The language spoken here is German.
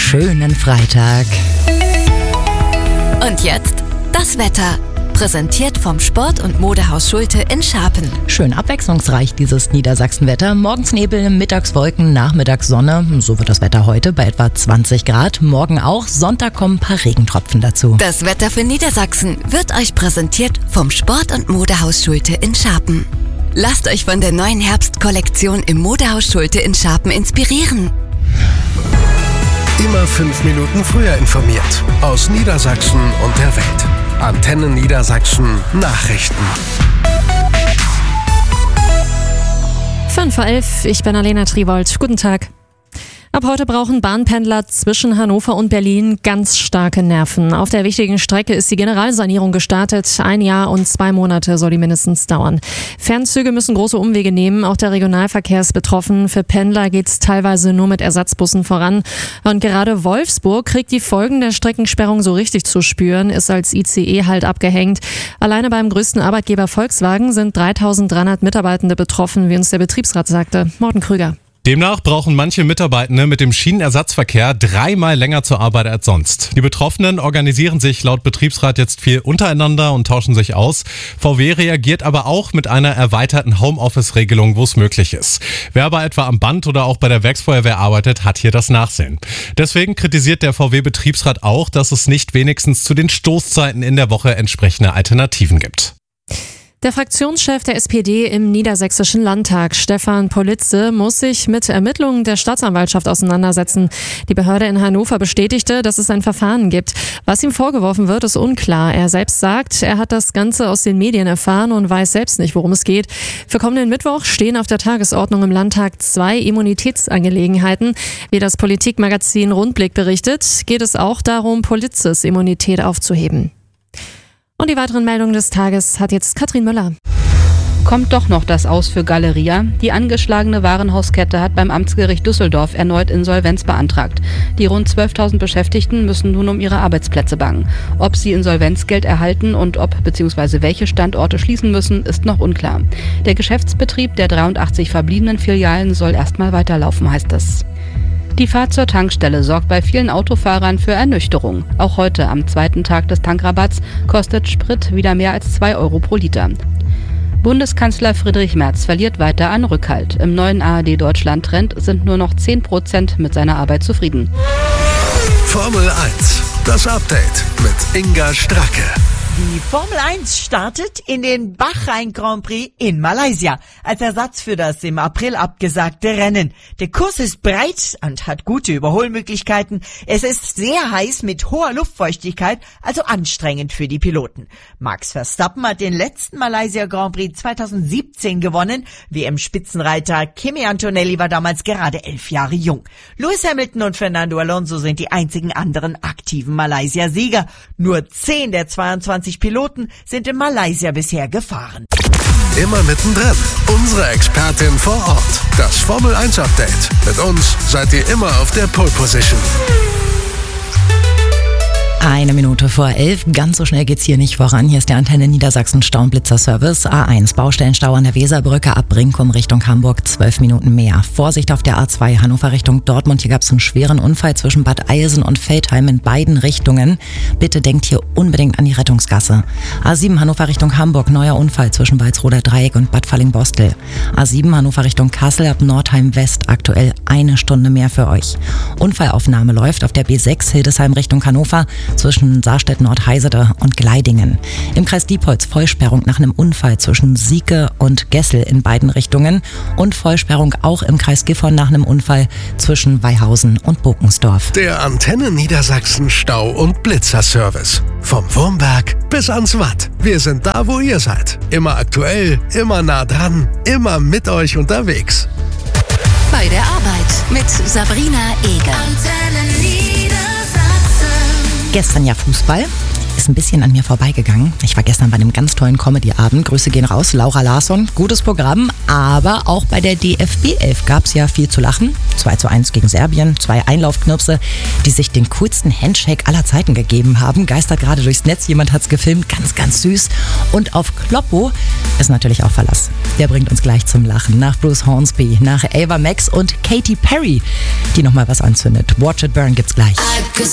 schönen Freitag. Und jetzt das Wetter. Präsentiert vom Sport- und Modehaus Schulte in Scharpen. Schön abwechslungsreich dieses Niedersachsenwetter. Morgens Nebel, mittags Wolken, nachmittags Sonne. So wird das Wetter heute bei etwa 20 Grad. Morgen auch. Sonntag kommen ein paar Regentropfen dazu. Das Wetter für Niedersachsen wird euch präsentiert vom Sport- und Modehaus Schulte in Scharpen. Lasst euch von der neuen Herbstkollektion im Modehaus Schulte in Scharpen inspirieren. Immer 5 Minuten früher informiert. Aus Niedersachsen und der Welt. Antenne Niedersachsen Nachrichten. 5:11 Uhr, ich bin Alena Triwold. Guten Tag. Ab heute brauchen Bahnpendler zwischen Hannover und Berlin ganz starke Nerven. Auf der wichtigen Strecke ist die Generalsanierung gestartet. 1 Jahr und 2 Monate soll die mindestens dauern. Fernzüge müssen große Umwege nehmen. Auch der Regionalverkehr ist betroffen. Für Pendler geht es teilweise nur mit Ersatzbussen voran. Und gerade Wolfsburg kriegt die Folgen der Streckensperrung so richtig zu spüren, ist als ICE halt abgehängt. Alleine beim größten Arbeitgeber Volkswagen sind 3.300 Mitarbeitende betroffen, wie uns der Betriebsrat sagte. Morten Krüger. Demnach brauchen manche Mitarbeitende mit dem Schienenersatzverkehr 3-mal länger zur Arbeit als sonst. Die Betroffenen organisieren sich laut Betriebsrat jetzt viel untereinander und tauschen sich aus. VW reagiert aber auch mit einer erweiterten Homeoffice-Regelung, wo es möglich ist. Wer aber etwa am Band oder auch bei der Werksfeuerwehr arbeitet, hat hier das Nachsehen. Deswegen kritisiert der VW-Betriebsrat auch, dass es nicht wenigstens zu den Stoßzeiten in der Woche entsprechende Alternativen gibt. Der Fraktionschef der SPD im Niedersächsischen Landtag, Stefan Politze, muss sich mit Ermittlungen der Staatsanwaltschaft auseinandersetzen. Die Behörde in Hannover bestätigte, dass es ein Verfahren gibt. Was ihm vorgeworfen wird, ist unklar. Er selbst sagt, er hat das Ganze aus den Medien erfahren und weiß selbst nicht, worum es geht. Für kommenden Mittwoch stehen auf der Tagesordnung im Landtag 2 Immunitätsangelegenheiten. Wie das Politikmagazin Rundblick berichtet, geht es auch darum, Politzes Immunität aufzuheben. Und die weiteren Meldungen des Tages hat jetzt Katrin Müller. Kommt doch noch das Aus für Galeria. Die angeschlagene Warenhauskette hat beim Amtsgericht Düsseldorf erneut Insolvenz beantragt. Die rund 12.000 Beschäftigten müssen nun um ihre Arbeitsplätze bangen. Ob sie Insolvenzgeld erhalten und ob bzw. welche Standorte schließen müssen, ist noch unklar. Der Geschäftsbetrieb der 83 verbliebenen Filialen soll erstmal weiterlaufen, heißt es. Die Fahrt zur Tankstelle sorgt bei vielen Autofahrern für Ernüchterung. Auch heute, am 2. Tag des Tankrabatts, kostet Sprit wieder mehr als 2 Euro pro Liter. Bundeskanzler Friedrich Merz verliert weiter an Rückhalt. Im neuen ARD-Deutschland-Trend sind nur noch 10% mit seiner Arbeit zufrieden. Formel 1, das Update mit Inga Stracke. Die Formel 1 startet in den Bahrain Grand Prix in Malaysia als Ersatz für das im April abgesagte Rennen. Der Kurs ist breit und hat gute Überholmöglichkeiten. Es ist sehr heiß mit hoher Luftfeuchtigkeit, also anstrengend für die Piloten. Max Verstappen hat den letzten Malaysia Grand Prix 2017 gewonnen. WM-Spitzenreiter Kimi Antonelli war damals gerade 11 Jahre jung. Lewis Hamilton und Fernando Alonso sind die einzigen anderen aktiven Malaysia-Sieger. Nur 10 der 22 Piloten sind in Malaysia bisher gefahren. Immer mittendrin. Unsere Expertin vor Ort. Das Formel 1 Update. Mit uns seid ihr immer auf der Pole Position. 1 Minute vor 11. Ganz so schnell geht's hier nicht voran. Hier ist der Antenne Niedersachsen Staublitzer-Service. A1 Baustellenstau an der Weserbrücke ab Brinkum Richtung Hamburg. 12 Minuten mehr. Vorsicht auf der A2 Hannover Richtung Dortmund. Hier gab's einen schweren Unfall zwischen Bad Eilsen und Veltheim in beiden Richtungen. Bitte denkt hier unbedingt an die Rettungsgasse. A7 Hannover Richtung Hamburg. Neuer Unfall zwischen Walsroder Dreieck und Bad Falling-Bostel. A7 Hannover Richtung Kassel ab Nordheim West. Aktuell 1 Stunde mehr für euch. Unfallaufnahme läuft auf der B6 Hildesheim Richtung Hannover zwischen Saarstedt-Nord-Heisede und Gleidingen. Im Kreis Diepholz Vollsperrung nach einem Unfall zwischen Sieke und Gessel in beiden Richtungen und Vollsperrung auch im Kreis Gifhorn nach einem Unfall zwischen Weihausen und Bokensdorf. Der Antenne Niedersachsen Stau- und Blitzer-Service. Vom Wurmberg bis ans Watt. Wir sind da, wo ihr seid. Immer aktuell, immer nah dran, immer mit euch unterwegs. Bei der Arbeit mit Sabrina Eger. Antenne Niedersachsen. Gestern ja Fußball. ist ein bisschen an mir vorbeigegangen. Ich war gestern bei einem ganz tollen Comedy-Abend. Grüße gehen raus, Laura Larsson. Gutes Programm, aber auch bei der DFB 11 gab es ja viel zu lachen. 2:1 gegen Serbien, 2 Einlaufknirpse, die sich den coolsten Handshake aller Zeiten gegeben haben. Geistert gerade durchs Netz, jemand hat's gefilmt, ganz, ganz süß. Und auf Kloppo ist natürlich auch Verlass. Der bringt uns gleich zum Lachen. Nach Bruce Hornsby, nach Ava Max und Katy Perry, die nochmal was anzündet. Watch It Burn gibt's gleich.